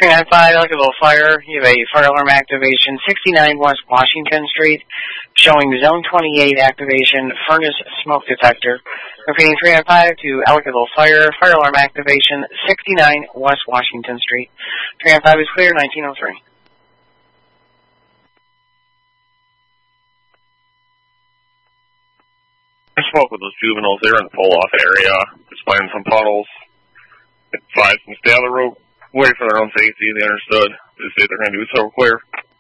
395, Ellicottville Fire. You have a fire alarm activation, 69 West Washington Street, showing Zone 28 activation, furnace smoke detector. Repeating 395 to Ellicottville Fire, fire alarm activation, 69 West Washington Street. 395 is clear, 1903. I spoke with those juveniles. They were in the pull-off area, just playing some puddles. Advised them to stay on the road, wait for their own safety. They understood. They say they're going to do so clear.